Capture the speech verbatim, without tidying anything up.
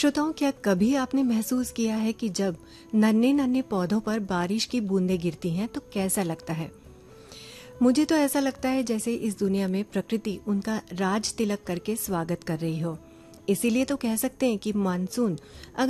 श्रोताओं, क्या कभी आपने महसूस किया है कि जब नन्हे नन्हे पौधों पर बारिश की बूंदें गिरती हैं तो कैसा लगता है? मुझे तो ऐसा लगता है जैसे इस दुनिया में प्रकृति उनका राज तिलक करके स्वागत कर रही हो। इसीलिए तो कह सकते हैं कि मानसून अगर